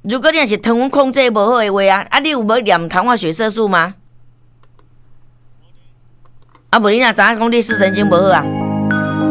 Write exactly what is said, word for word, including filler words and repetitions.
如果你若是糖分控制无好的话啊，啊，你有无念糖化血色素吗？啊，无你若知影讲你视神经无好啊？